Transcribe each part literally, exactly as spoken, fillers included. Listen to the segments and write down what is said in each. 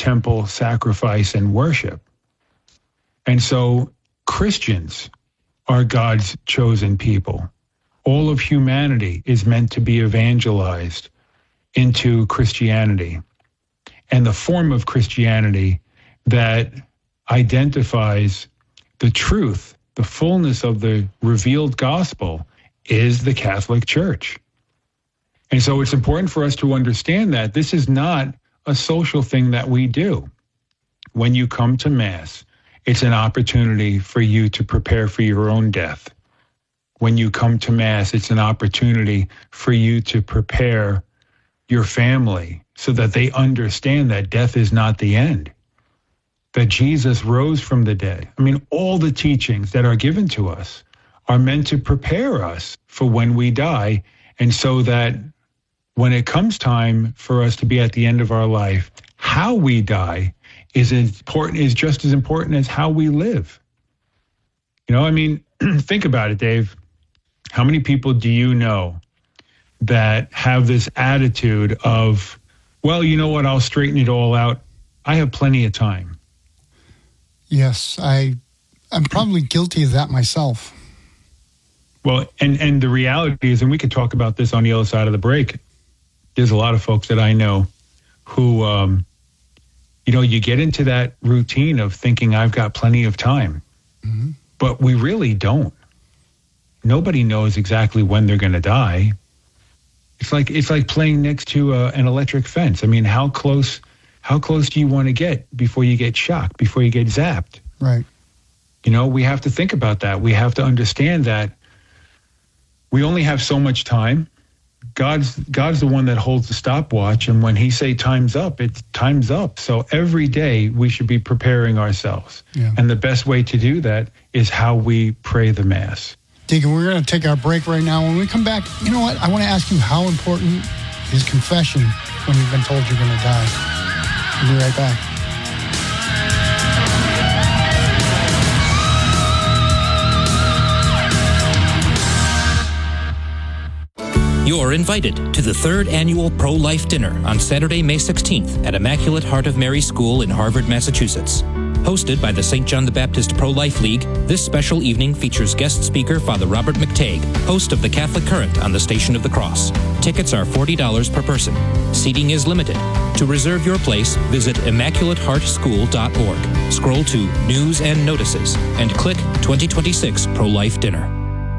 temple sacrifice and worship. And so Christians are God's chosen people. All of humanity is meant to be evangelized into Christianity. And the form of Christianity that identifies the truth, the fullness of the revealed gospel, is the Catholic Church. And so it's important for us to understand that this is not a social thing that we do. When you come to Mass, it's an opportunity for you to prepare for your own death. When you come to Mass, it's an opportunity for you to prepare your family so that they understand that death is not the end, that Jesus rose from the dead. I mean, all the teachings that are given to us are meant to prepare us for when we die, and so that when it comes time for us to be at the end of our life, how we die is important, is just as important as how we live. You know, I mean, think about it, Dave. How many people do you know that have this attitude of, well, you know what, I'll straighten it all out. I have plenty of time. Yes, I, I'm probably guilty of that myself. Well, and, and the reality is, and we could talk about this on the other side of the break, there's a lot of folks that I know who, um, you know, you get into that routine of thinking I've got plenty of time, mm-hmm. but we really don't. Nobody knows exactly when they're going to die. It's like it's like playing next to a, an electric fence. I mean, how close how close do you want to get before you get shocked, before you get zapped? Right. You know, we have to think about that. We have to understand that we only have so much time. God's God's the one that holds the stopwatch, and when he say time's up, it's time's up. So every day we should be preparing ourselves. Yeah. And the best way to do that is how we pray the Mass. Deacon, we're going to take our break right now. When we come back, you know what? I want to ask you, how important is confession when you've been told you're going to die? We'll be right back. You're invited to the third annual Pro-Life Dinner on Saturday, May sixteenth at Immaculate Heart of Mary School in Harvard, Massachusetts. Hosted by the Saint John the Baptist Pro-Life League, this special evening features guest speaker Father Robert McTague, host of the Catholic Current on the Station of the Cross. Tickets are forty dollars per person. Seating is limited. To reserve your place, visit immaculate heart school dot org. Scroll to News and Notices and click twenty twenty-six Pro-Life Dinner.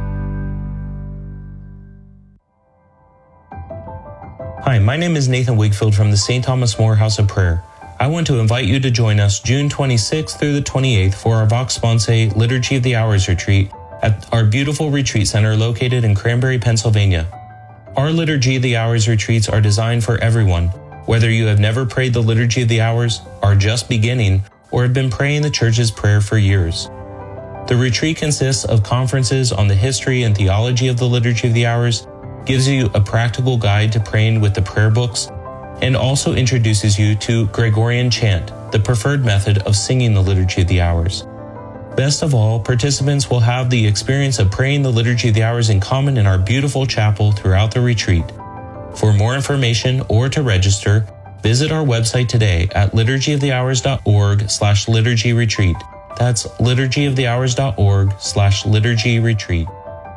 Hi, my name is Nathan Wakefield from the Saint Thomas More House of Prayer. I want to invite you to join us June twenty-sixth through the twenty-eighth for our Vox Sponsae Liturgy of the Hours retreat at our beautiful retreat center located in Cranberry, Pennsylvania. Our Liturgy of the Hours retreats are designed for everyone, whether you have never prayed the Liturgy of the Hours, are just beginning, or have been praying the Church's prayer for years. The retreat consists of conferences on the history and theology of the Liturgy of the Hours, gives you a practical guide to praying with the prayer books, and also introduces you to Gregorian chant, the preferred method of singing the Liturgy of the Hours. Best of all, participants will have the experience of praying the Liturgy of the Hours in common in our beautiful chapel throughout the retreat. For more information or to register, visit our website today at liturgy of the hours dot org slash liturgy retreat. That's liturgy of the hours dot org slash liturgy retreat.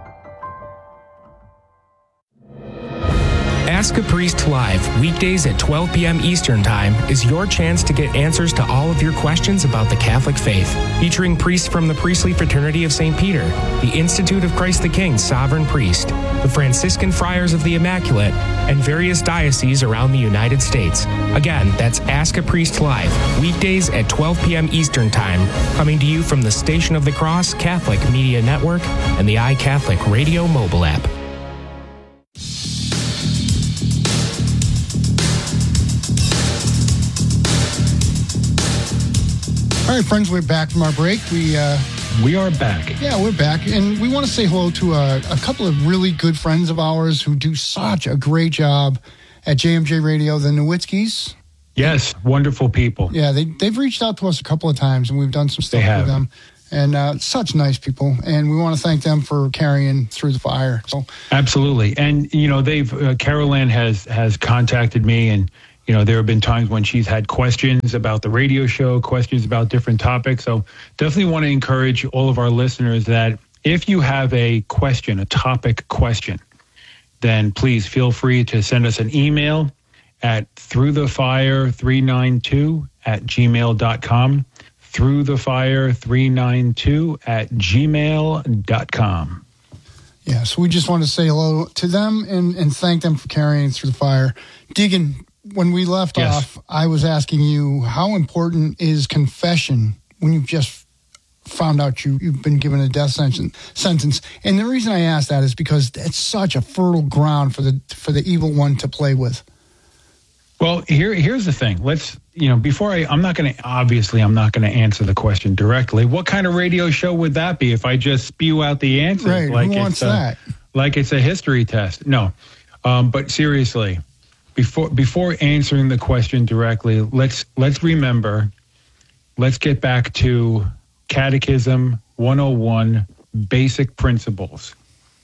Ask a Priest Live, weekdays at twelve p.m. Eastern Time, is your chance to get answers to all of your questions about the Catholic faith. Featuring priests from the Priestly Fraternity of Saint Peter, the Institute of Christ the King Sovereign Priest, the Franciscan Friars of the Immaculate, and various dioceses around the United States. Again, that's Ask a Priest Live, weekdays at twelve p.m. Eastern Time, coming to you from the Station of the Cross Catholic Media Network and the iCatholic Radio mobile app. All right, friends, we're back from our break. We uh, we are back. Yeah, we're back. And we want to say hello to a, a couple of really good friends of ours who do such a great job at J M J Radio, the Nowitzkis. Yes, wonderful people. Yeah, they, they've reached out to us a couple of times, and we've done some stuff with them. And uh, such nice people. And we want to thank them for carrying through the fire. So absolutely. And, you know, they've, uh, Carol Ann has, has contacted me, and You know, there have been times when she's had questions about the radio show, questions about different topics. So definitely want to encourage all of our listeners that if you have a question, a topic question, then please feel free to send us an email at through the fire three nine two at gmail dot com. through the fire three nine two at gmail dot com. Yeah, so we just want to say hello to them and, and thank them for carrying Through the Fire. Deacon, when we left yes. off, I was asking you how important is confession when you've just found out you, you've been given a death sentence, sentence. And the reason I ask that is because it's such a fertile ground for the for the evil one to play with. Well, here here's the thing. Let's, you know, before I, I'm not going to, obviously, I'm not going to answer the question directly. What kind of radio show would that be if I just spew out the answers? Right, like who wants it's a, that? Like it's a history test. No, um, but seriously, before before answering the question directly, let's let's remember, let's get back to Catechism one oh one, basic principles.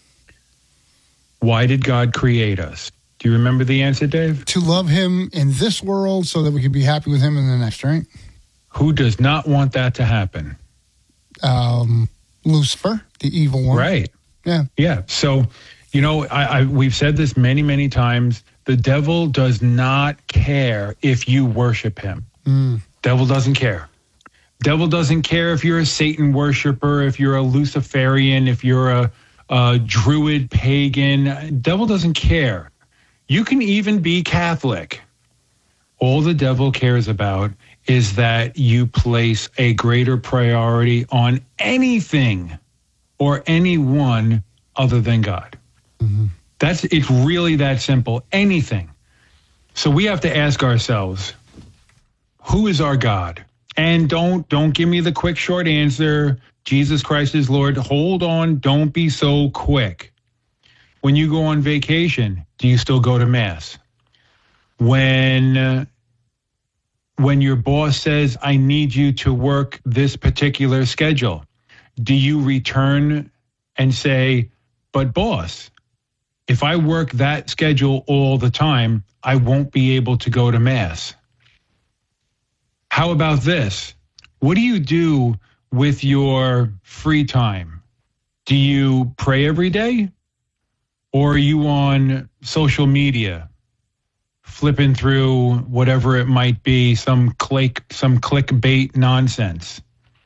Why did God create us? Do you remember the answer, Dave? To love him in this world so that we can be happy with him in the next, right? Who does not want that to happen? Um, Lucifer, the evil one. Right. Yeah. Yeah. So, you know, I, I we've said this many, many times. The devil does not care if you worship him. Mm. Devil doesn't care. Devil doesn't care if you're a Satan worshiper, if you're a Luciferian, if you're a, a Druid pagan. Devil doesn't care. You can even be Catholic. All the devil cares about is that you place a greater priority on anything or anyone other than God. Mm-hmm. That's, it's really that simple. Anything. So we have to ask ourselves, who is our God? And don't don't give me the quick short answer. Jesus Christ is Lord. Hold on. Don't be so quick. When you go on vacation, do you still go to Mass? When uh, when your boss says, I need you to work this particular schedule, do you return and say, but boss, if I work that schedule all the time, I won't be able to go to Mass? How about this? What do you do with your free time? Do you pray every day? Or are you on social media, flipping through whatever it might be, some click, some clickbait nonsense?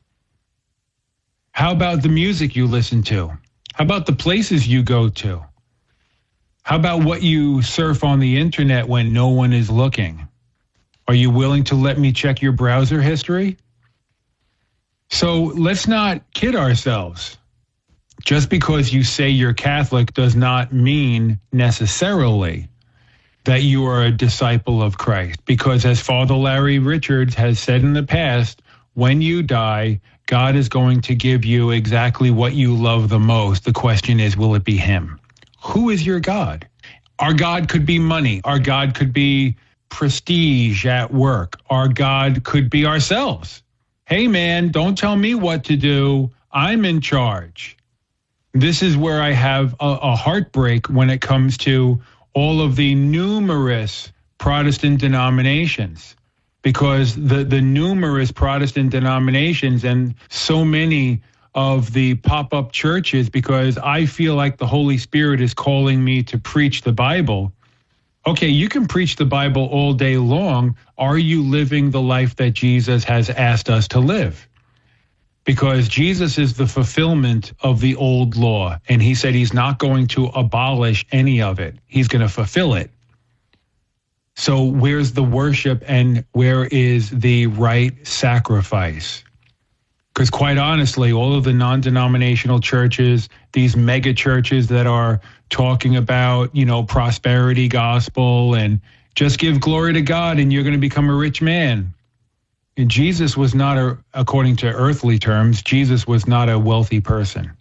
How about the music you listen to? How about the places you go to? How about what you surf on the internet when no one is looking? Are you willing to let me check your browser history? So let's not kid ourselves. Just because you say you're Catholic does not mean necessarily that you are a disciple of Christ. Because as Father Larry Richards has said in the past, when you die, God is going to give you exactly what you love the most. The question is, will it be him? Who is your God? Our God could be money. Our God could be prestige at work. Our God could be ourselves. Hey, man, don't tell me what to do. I'm in charge. This is where I have a, a heartbreak when it comes to all of the numerous Protestant denominations, because the, the numerous Protestant denominations and so many of the pop-up churches, because I feel like the Holy Spirit is calling me to preach the Bible. Okay, you can preach the Bible all day long. Are you living the life that Jesus has asked us to live? Because Jesus is the fulfillment of the old law. And he said he's not going to abolish any of it. He's going to fulfill it. So where's the worship and where is the right sacrifice? Because quite honestly, all of the non-denominational churches, these mega churches that are talking about, you know, prosperity gospel and just give glory to God and you're going to become a rich man. And Jesus was not, a, according to earthly terms, Jesus was not a wealthy person.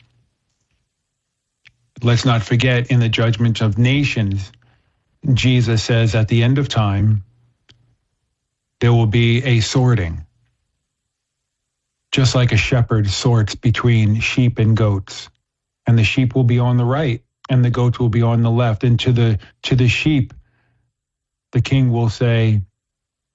Let's not forget, in the judgment of nations, Jesus says at the end of time, there will be a sorting. Just like a shepherd sorts between sheep and goats. And the sheep will be on the right, and the goats will be on the left. And to the to the sheep, the king will say,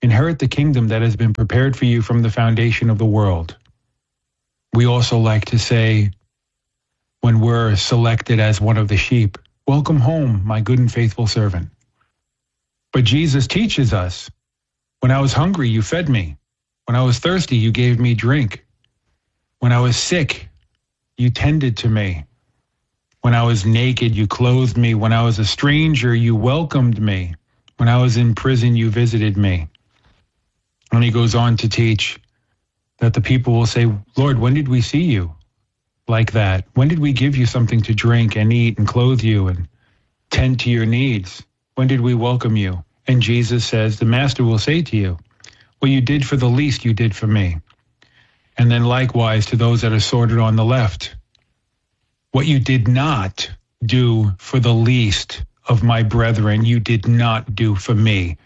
inherit the kingdom that has been prepared for you from the foundation of the world. We also like to say, when we're selected as one of the sheep, welcome home, my good and faithful servant. But Jesus teaches us, when I was hungry, you fed me. When I was thirsty, you gave me drink. When I was sick, you tended to me. When I was naked, you clothed me. When I was a stranger, you welcomed me. When I was in prison, you visited me. And he goes on to teach that the people will say, Lord, when did we see you like that? When did we give you something to drink and eat and clothe you and tend to your needs? When did we welcome you? And Jesus says, the master will say to you, what you did for the least, you did for me. And then likewise to those that are sorted on the left, what you did not do for the least of my brethren, you did not do for me.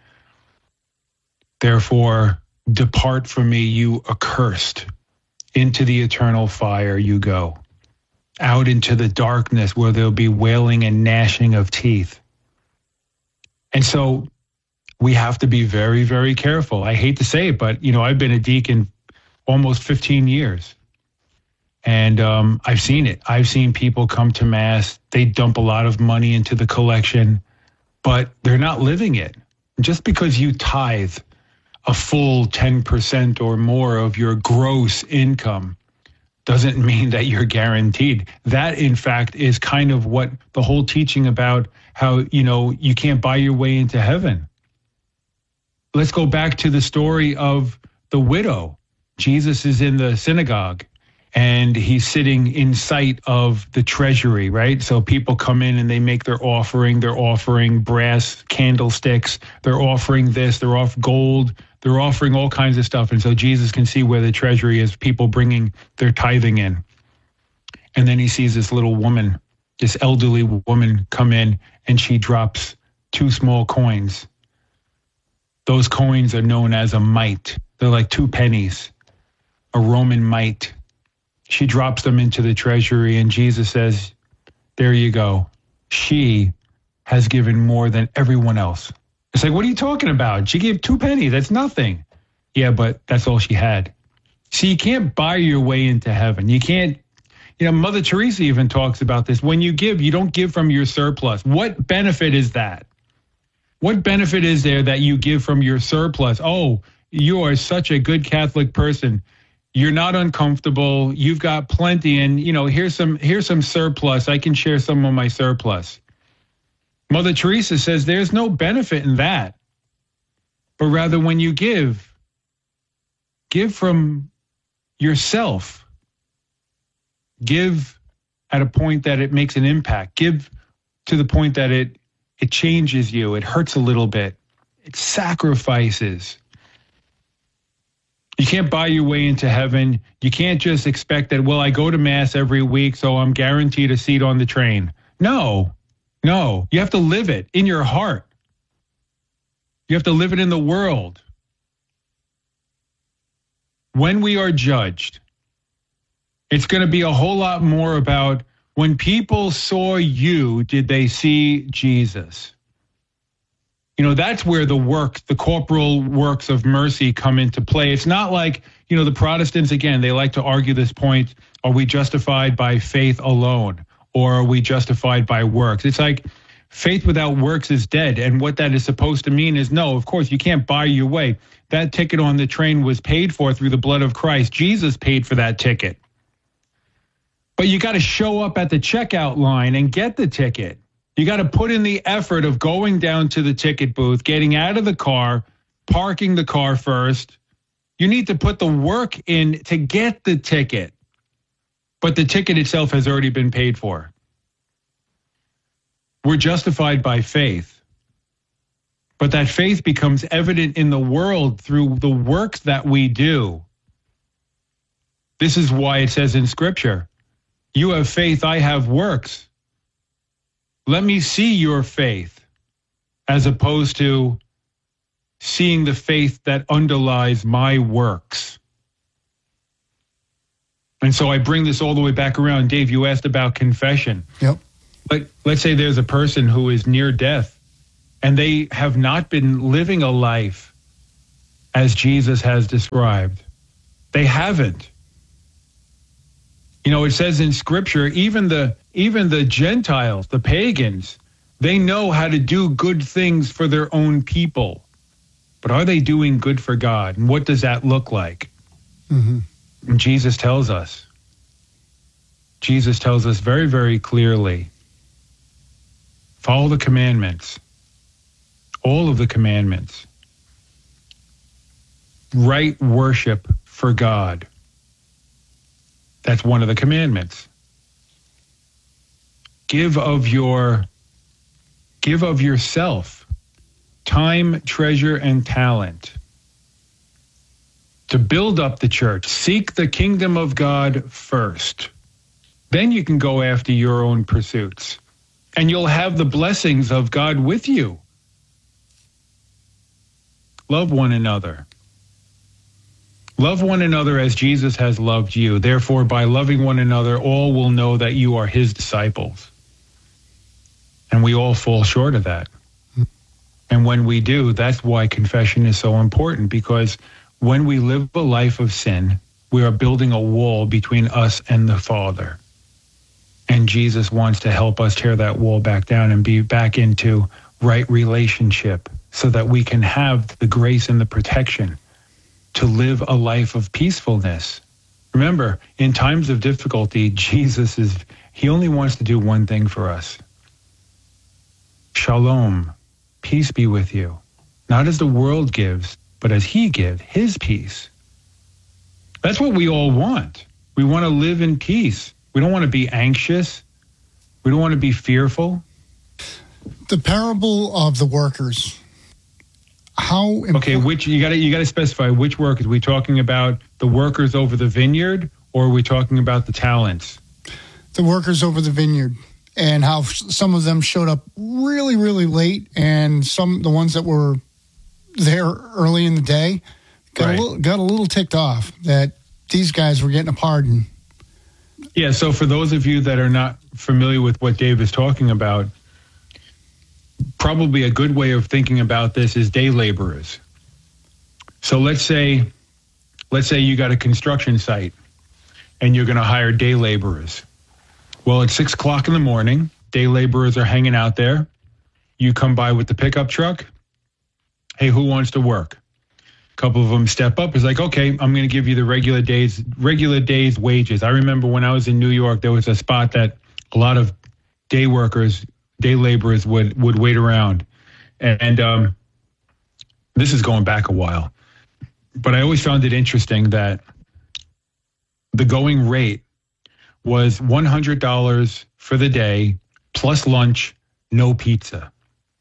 Therefore, depart from me, you accursed. Into the eternal fire you go. Out into the darkness where there'll be wailing and gnashing of teeth. And so we have to be very, very careful. I hate to say it, but, you know, I've been a deacon almost fifteen years. And um, I've seen it. I've seen people come to Mass. They dump a lot of money into the collection, but they're not living it. Just because you tithe a full ten percent or more of your gross income doesn't mean that you're guaranteed. That, in fact, is kind of what the whole teaching about how, you know, you can't buy your way into heaven. Let's go back to the story of the widow. Jesus is in the synagogue and he's sitting in sight of the treasury, right? So people come in and they make their offering. They're offering brass candlesticks. They're offering this. They're off gold. They're offering all kinds of stuff. And so Jesus can see where the treasury is, people bringing their tithing in. And then he sees this little woman, this elderly woman come in, and she drops two small coins. Those coins are known as a mite. They're like two pennies, a Roman mite. She drops them into the treasury, and Jesus says, there you go. She has given more than everyone else. It's like, what are you talking about? She gave two pennies. That's nothing. Yeah, but that's all she had. See, you can't buy your way into heaven. You can't, you know, Mother Teresa even talks about this. When you give, you don't give from your surplus. What benefit is that? What benefit is there that you give from your surplus? Oh, you are such a good Catholic person. You're not uncomfortable. You've got plenty. And, you know, here's some, here's some surplus. I can share some of my surplus. Mother Teresa says there's no benefit in that. But rather, when you give, give from yourself. Give at a point that it makes an impact. Give to the point that it, it changes you. It hurts a little bit. It sacrifices. You can't buy your way into heaven. You can't just expect that, well, I go to Mass every week, so I'm guaranteed a seat on the train. No, no. You have to live it in your heart. You have to live it in the world. When we are judged, it's going to be a whole lot more about when people saw you, did they see Jesus? You know, that's where the work, the corporal works of mercy come into play. It's not like, you know, the Protestants, again, they like to argue this point, are we justified by faith alone, or are we justified by works? It's like faith without works is dead. And what that is supposed to mean is, no, of course, you can't buy your way. That ticket on the train was paid for through the blood of Christ. Jesus paid for that ticket. But you got to show up at the checkout line and get the ticket. You got to put in the effort of going down to the ticket booth, getting out of the car, parking the car first. You need to put the work in to get the ticket. But the ticket itself has already been paid for. We're justified by faith. But that faith becomes evident in the world through the works that we do. This is why it says in Scripture, you have faith, I have works. Let me see your faith, as opposed to seeing the faith that underlies my works. And so I bring this all the way back around. Dave, you asked about confession. Yep. But let's say there's a person who is near death and they have not been living a life as Jesus has described. They haven't. You know, it says in Scripture, even the even the Gentiles, the pagans, they know how to do good things for their own people. But are they doing good for God? And what does that look like? Mm-hmm. And Jesus tells us. Jesus tells us very, very clearly, follow the commandments, all of the commandments. Right worship for God. That's one of the commandments. Give of your, give of yourself, time, treasure, and talent to build up the church. Seek the kingdom of God first. Then you can go after your own pursuits, and you'll have the blessings of God with you. Love one another. Love one another as Jesus has loved you. Therefore, by loving one another, all will know that you are his disciples. And we all fall short of that. And when we do, that's why confession is so important, because when we live a life of sin, we are building a wall between us and the Father. And Jesus wants to help us tear that wall back down and be back into right relationship so that we can have the grace and the protection to live a life of peacefulness. Remember, in times of difficulty, Jesus is, he only wants to do one thing for us. Shalom, peace be with you. Not as the world gives, but as he gives, his peace. That's what we all want. We want to live in peace. We don't want to be anxious. We don't want to be fearful. The parable of the workers. How important? Okay, which you got to you got to specify which workers. Are we talking about the workers over the vineyard, or are we talking about the talents? The workers over the vineyard, and how some of them showed up really, really late, and some the ones that were there early in the day got right. a little, got a little ticked off that these guys were getting a pardon. Yeah. So for those of you that are not familiar with what Dave is talking about, probably a good way of thinking about this is day laborers. So let's say, let's say you got a construction site and you're going to hire day laborers. Well, it's six o'clock in the morning. Day laborers are hanging out there. You come by with the pickup truck. Hey, who wants to work? A couple of them step up. It's like, okay, I'm going to give you the regular days, regular days wages. I remember when I was in New York, there was a spot that a lot of day workers day laborers would, would wait around. And, and um, this is going back a while. But I always found it interesting that the going rate was one hundred dollars for the day, plus lunch, no pizza.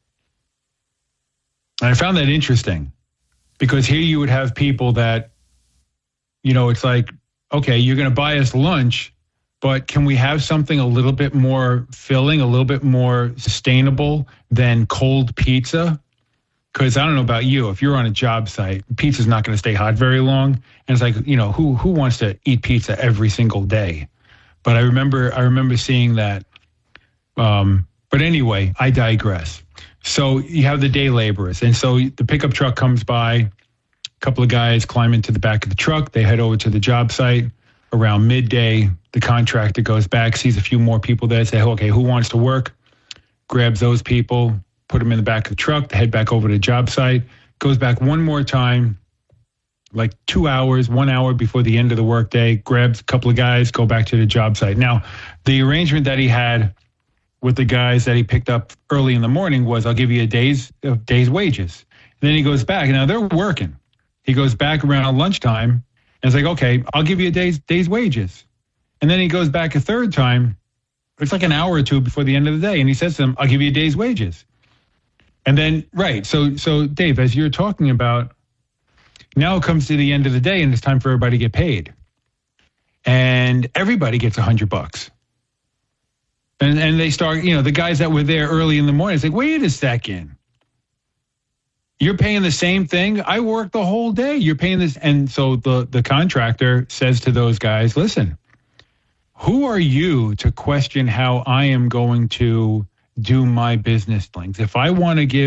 And I found that interesting because here you would have people that, you know, it's like, okay, you're going to buy us lunch, but can we have something a little bit more filling, a little bit more sustainable than cold pizza? Because I don't know about you, if you're on a job site, pizza's not going to stay hot very long. And it's like, you know, who who wants to eat pizza every single day? But I remember I remember seeing that. Um, but anyway, I digress. So you have the day laborers. And so the pickup truck comes by, a couple of guys climb into the back of the truck. They head over to the job site. Around midday, the contractor goes back, sees a few more people there, say, okay, who wants to work? Grabs those people, put them in the back of the truck, they head back over to the job site, goes back one more time, like two hours, one hour before the end of the workday, grabs a couple of guys, go back to the job site. Now, the arrangement that he had with the guys that he picked up early in the morning was, I'll give you a day's, a day's wages. And then he goes back. Now, they're working. He goes back around lunchtime, and it's like, okay, I'll give you a day's day's wages. And then he goes back a third time. It's like an hour or two before the end of the day. And he says to them, I'll give you a day's wages. And then, right. So, so Dave, as you're talking about, now it comes to the end of the day and it's time for everybody to get paid. And everybody gets a hundred bucks. And and they start, you know, the guys that were there early in the morning, it's like, wait a second. You're paying the same thing? I worked the whole day. You're paying this. And so the, the contractor says to those guys, listen, who are you to question how I am going to do my business things? If I want to give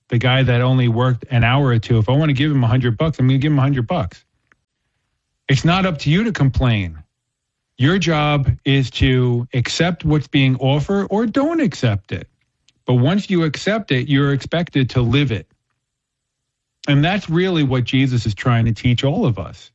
the guy that only worked an hour or two, if I want to give him a hundred bucks, I'm going to give him a hundred bucks. It's not up to you to complain. Your job is to accept what's being offered or don't accept it. But once you accept it, you're expected to live it. And that's really what Jesus is trying to teach all of us.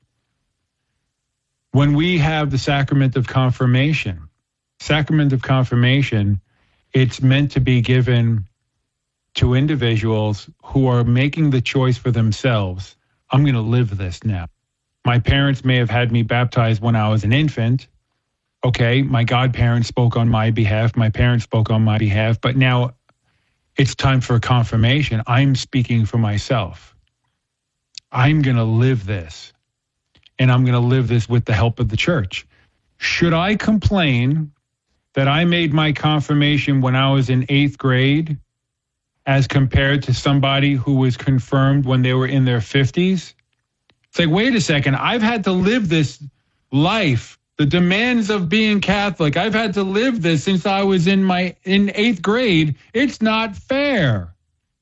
When we have the sacrament of confirmation, sacrament of confirmation, it's meant to be given to individuals who are making the choice for themselves. I'm going to live this now. My parents may have had me baptized when I was an infant. Okay, my godparents spoke on my behalf. My parents spoke on my behalf. But now it's time for confirmation. I'm speaking for myself. I'm going to live this. And I'm going to live this with the help of the church. Should I complain that I made my confirmation when I was in eighth grade as compared to somebody who was confirmed when they were in their fifties? It's like, wait a second, I've had to live this life, the demands of being Catholic. I've had to live this since I was in my in eighth grade. It's not fair.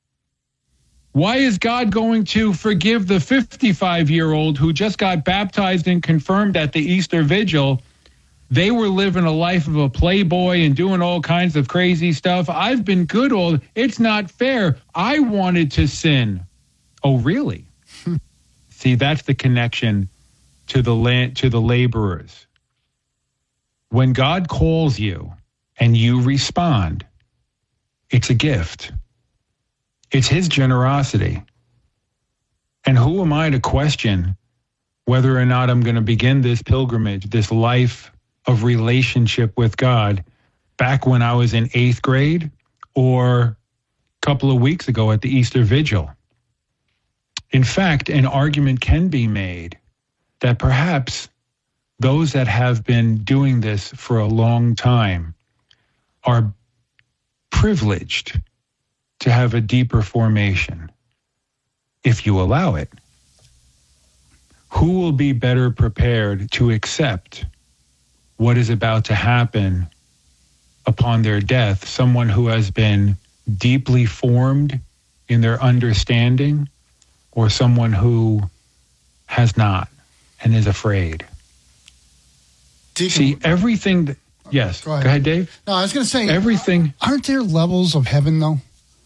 Why is God going to forgive the fifty-five-year-old who just got baptized and confirmed at the Easter Vigil? They were living a life of a playboy and doing all kinds of crazy stuff. I've been good old. It's not fair. I wanted to sin. Oh, really? See, that's the connection to the land, to the laborers. When God calls you and you respond, it's a gift. It's his generosity. And who am I to question whether or not I'm going to begin this pilgrimage, this life of relationship with God back when I was in eighth grade or a couple of weeks ago at the Easter Vigil? In fact, an argument can be made that perhaps those that have been doing this for a long time are privileged to have a deeper formation, if you allow it. Who will be better prepared to accept what is about to happen upon their death? Someone who has been deeply formed in their understanding, or someone who has not and is afraid? Deacon, See, everything that, yes, go ahead. go ahead, Dave. No, I was going to say, everything. Aren't there levels of heaven, though?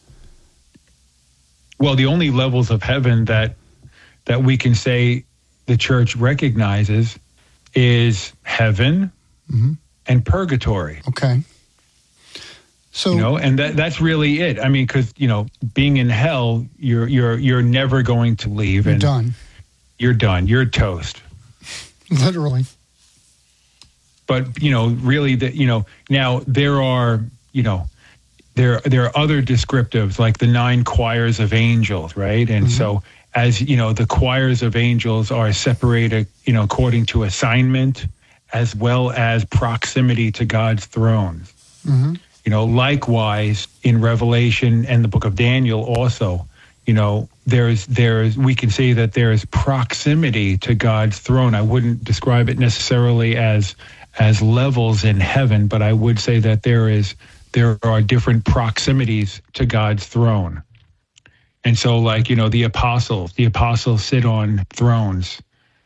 Well, the only levels of heaven that that we can say the church recognizes is heaven mm-hmm. and purgatory. Okay. So, you know, and that that's really it. I mean, because, you know, being in hell, you're you're you're never going to leave. You're and done. You're done. You're toast. Literally. But, you know, really, the, you know, now there are, you know, there there are other descriptives like the nine choirs of angels, right? And mm-hmm. so as, you know, the choirs of angels are separated, you know, according to assignment as well as proximity to God's throne. Mm-hmm. You know, likewise in Revelation and the book of Daniel also, you know, there's there's we can say that there is proximity to God's throne. I wouldn't describe it necessarily as as levels in heaven, but I would say that there is there are different proximities to God's throne. And so, like, you know, the apostles, the apostles sit on thrones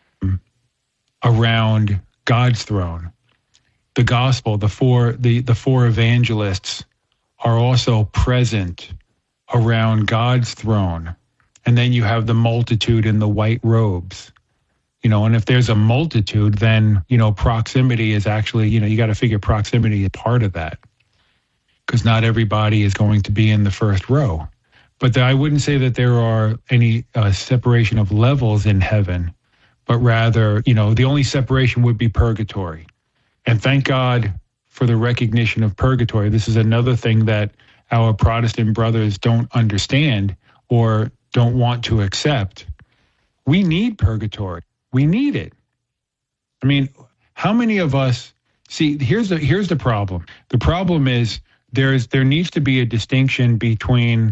around God's throne. The gospel, the four the, the four evangelists are also present around God's throne. And then you have the multitude in the white robes. You know, and if there's a multitude, then, you know, proximity is actually, you know, you got to figure proximity is part of that. Because not everybody is going to be in the first row. But the, I wouldn't say that there are any uh, separation of levels in heaven, but rather, you know, the only separation would be purgatory. And thank God for the recognition of purgatory. This is another thing that our Protestant brothers don't understand or don't want to accept. We need purgatory. We need it. I mean, how many of us, see, here's the, here's the problem. The problem is there's there needs to be a distinction between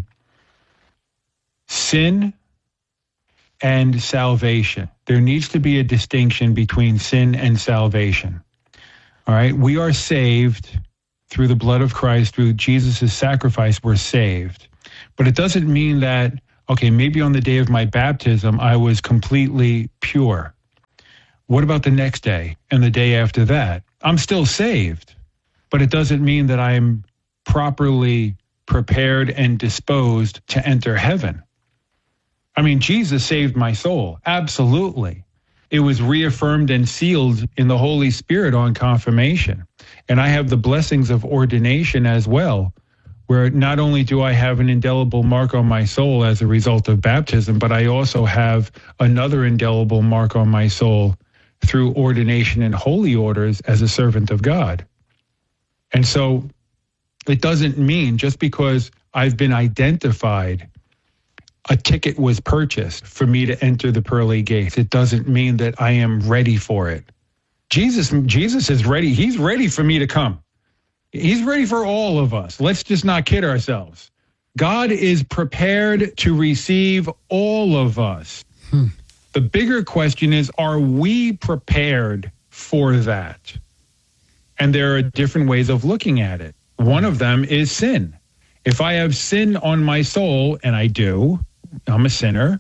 sin and salvation. There needs to be a distinction between sin and salvation. All right, we are saved through the blood of Christ, through Jesus' sacrifice, we're saved. But it doesn't mean that, okay, maybe on the day of my baptism, I was completely pure. What about the next day and the day after that? I'm still saved, but it doesn't mean that I'm properly prepared and disposed to enter heaven. I mean, Jesus saved my soul. Absolutely. It was reaffirmed and sealed in the Holy Spirit on confirmation. And I have the blessings of ordination as well, where not only do I have an indelible mark on my soul as a result of baptism, but I also have another indelible mark on my soul through ordination in holy orders as a servant of God. And so it doesn't mean just because I've been identified, a ticket was purchased for me to enter the pearly gates. It doesn't mean that I am ready for it. Jesus, Jesus is ready. He's ready for me to come. He's ready for all of us. Let's just not kid ourselves. God is prepared to receive all of us. Hmm. The bigger question is, are we prepared for that? And there are different ways of looking at it. One of them is sin. If I have sin on my soul, and I do, I'm a sinner,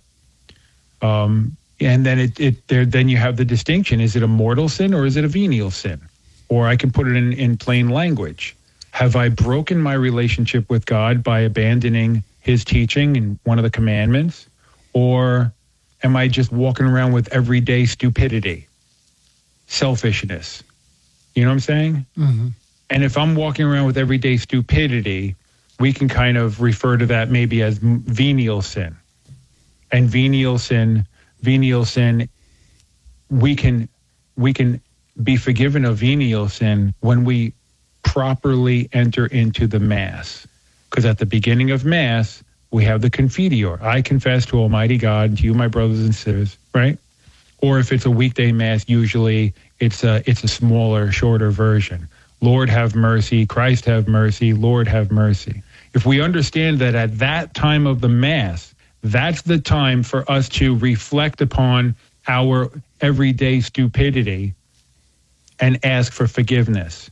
um, and then it, it there, then you have the distinction. Is it a mortal sin or is it a venial sin? Or I can put it in, in plain language. Have I broken my relationship with God by abandoning his teaching and one of the commandments? Or am I just walking around with everyday stupidity, selfishness? You know what I'm saying? Mm-hmm. And if I'm walking around with everyday stupidity, we can kind of refer to that maybe as venial sin. And venial sin, venial sin, we can we can be forgiven of venial sin when we properly enter into the Mass. Because at the beginning of Mass, we have the Confiteor. I confess to Almighty God and to you, my brothers and sisters, right? Or if it's a weekday Mass, usually it's a, it's a smaller, shorter version. Lord have mercy, Christ have mercy, Lord have mercy. If we understand that at that time of the Mass, that's the time for us to reflect upon our everyday stupidity and ask for forgiveness.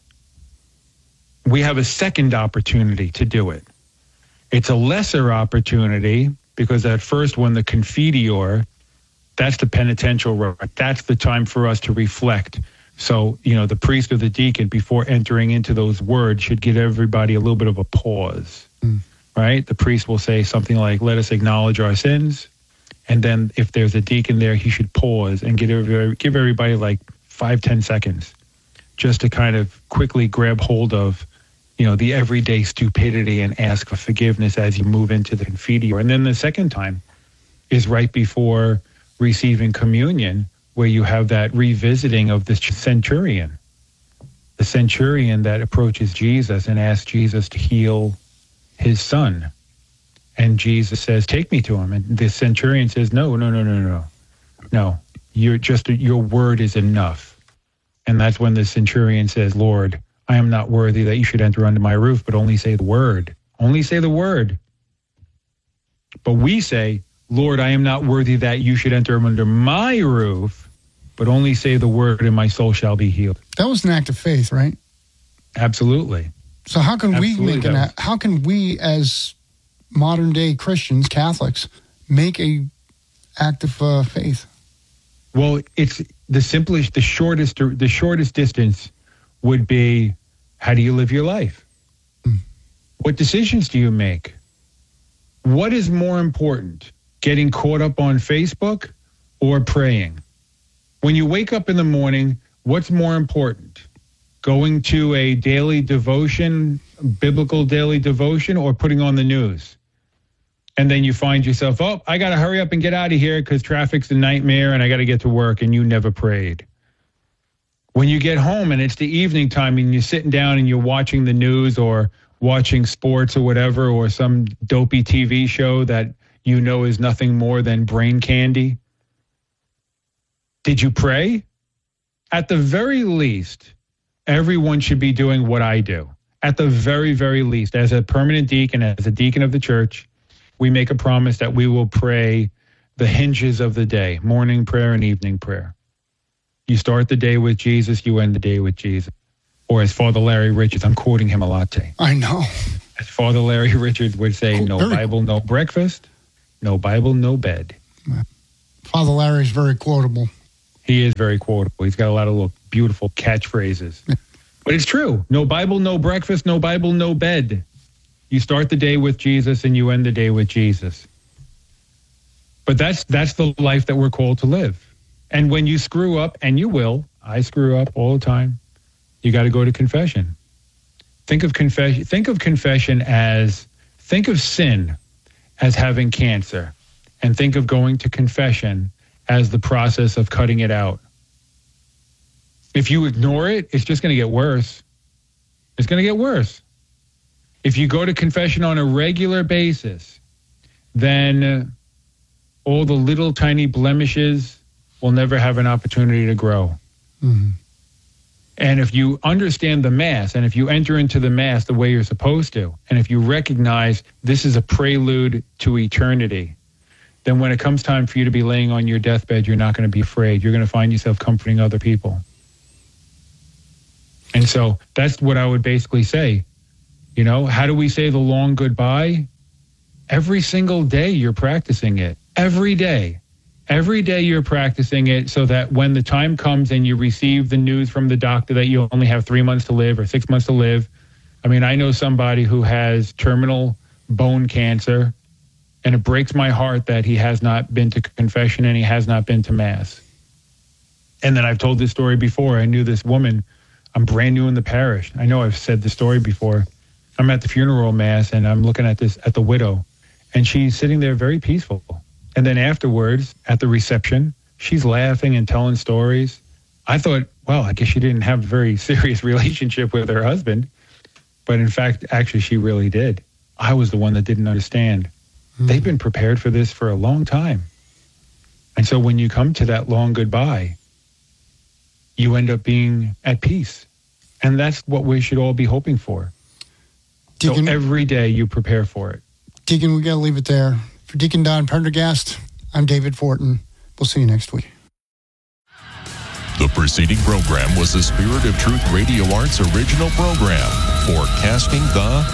We have a second opportunity to do it. It's a lesser opportunity because that first one, the Confiteor, that's the penitential rite. That's the time for us to reflect. So, you know, the priest or the deacon, before entering into those words, should give everybody a little bit of a pause, mm. right? The priest will say something like, let us acknowledge our sins. And then if there's a deacon there, he should pause and give everybody, give everybody like five, ten seconds just to kind of quickly grab hold of, you know, the everyday stupidity and ask for forgiveness as you move into the Confiteor. And then the second time is right before receiving communion, where you have that revisiting of the centurion, the centurion that approaches Jesus and asks Jesus to heal his son. And Jesus says, take me to him. And the centurion says, no, no, no, no, no, no. You're just, your word is enough. And that's when the centurion says, Lord, I am not worthy that you should enter under my roof, but only say the word. Only say the word. But we say, Lord, I am not worthy that you should enter under my roof, but only say the word and my soul shall be healed. That was an act of faith, right? Absolutely. So how can Absolutely we make an act, how can we as modern day Christians, Catholics, make a act of uh, faith? Well, it's the simplest, the shortest, the shortest distance would be, how do you live your life? Mm. What decisions do you make? What is more important, getting caught up on Facebook or praying? When you wake up in the morning, what's more important? Going to a daily devotion, biblical daily devotion, or putting on the news? And then you find yourself, oh, I got to hurry up and get out of here because traffic's a nightmare and I got to get to work, and you never prayed. When you get home and it's the evening time and you're sitting down and you're watching the news or watching sports or whatever, or some dopey T V show that you know is nothing more than brain candy, did you pray? At the very least, everyone should be doing what I do. At the very, very least, as a permanent deacon, as a deacon of the church, we make a promise that we will pray the hinges of the day, morning prayer and evening prayer. You start the day with Jesus, you end the day with Jesus. Or as Father Larry Richards, I'm quoting him a lot today. I know. As Father Larry Richards would say, Oh, no very Bible, no breakfast. No Bible, no bed. Father Larry's very quotable. He is very quotable. He's got a lot of little beautiful catchphrases. But it's true. No Bible, no breakfast. No Bible, no bed. You start the day with Jesus and you end the day with Jesus. But that's that's the life that we're called to live. And when you screw up, and you will, I screw up all the time, you got to go to confession. Think of confession. Think of confession as, think of sin as having cancer, and think of going to confession as the process of cutting it out. If you ignore it, it's just going to get worse. It's going to get worse. If you go to confession on a regular basis, then all the little tiny blemishes will never have an opportunity to grow. Mm-hmm. And if you understand the Mass, and if you enter into the Mass the way you're supposed to, and if you recognize this is a prelude to eternity, then when it comes time for you to be laying on your deathbed, you're not going to be afraid. You're going to find yourself comforting other people. And so that's what I would basically say. You know, how do we say the long goodbye? Every single day you're practicing it. Every day. Every day you're practicing it so that when the time comes and you receive the news from the doctor that you only have three months to live or six months to live. I mean, I know somebody who has terminal bone cancer, and it breaks my heart that he has not been to confession and he has not been to Mass. And then I've told this story before. I knew this woman. I'm brand new in the parish. I know I've said the story before. I'm at the funeral Mass and I'm looking at this, at the widow, and she's sitting there very peaceful. And then afterwards, at the reception, she's laughing and telling stories. I thought, well, I guess she didn't have a very serious relationship with her husband. But in fact, actually, she really did. I was the one that didn't understand. Mm. They've been prepared for this for a long time. And so when you come to that long goodbye, you end up being at peace. And that's what we should all be hoping for. Deacon, so every day you prepare for it. Deacon, we got to leave it there. For Deacon Don Prendergast, I'm David Fortin. We'll see you next week. The preceding program was the Spirit of Truth Radio Arts original program, forecasting the